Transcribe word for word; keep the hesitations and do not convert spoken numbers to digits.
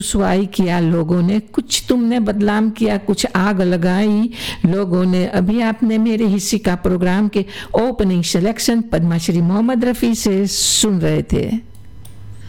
रुसवाई किया लोगों ने, कुछ तुमने बदनाम किया, कुछ आग लगाई लोगों ने। अभी आपने मेरे हिस्से का प्रोग्राम के ओपनिंग सिलेक्शन पद्माश्री मोहम्मद रफ़ी से सुन रहे थे।